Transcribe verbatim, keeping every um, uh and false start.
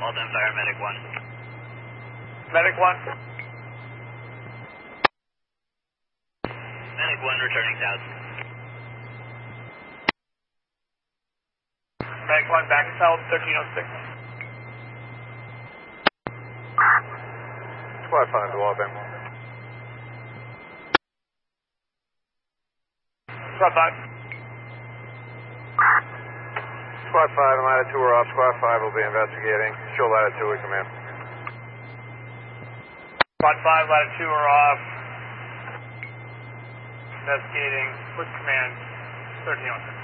Well done, fire, medic one. Medic one. Medic one returning south. Medic one back south, thirteen oh six. Squad five to Waltham. Squad five. Squad five and latitude are off. Squad five will be investigating. Show latitude, we come in. Squad five, latitude are off. Investigating, push command, thirteen oh six.